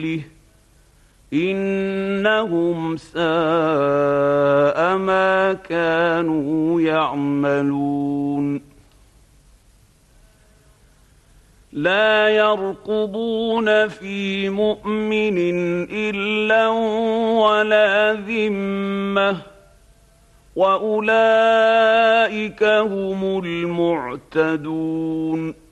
إنهم ساء ما كانوا يعملون لا يرقبون في مؤمن إلا ولا ذمة وأولئك هم المعتدون